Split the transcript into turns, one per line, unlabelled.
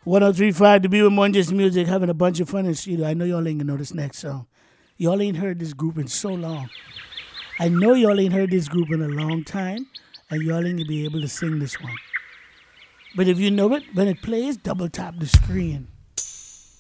1035 to be with more just music, having a bunch of fun in the studio. I know y'all ain't gonna know this next song. Y'all ain't heard this group in so long. I know y'all ain't heard this group in a long time, and y'all ain't gonna be able to sing this one. But if you know it, when it plays, double tap the screen.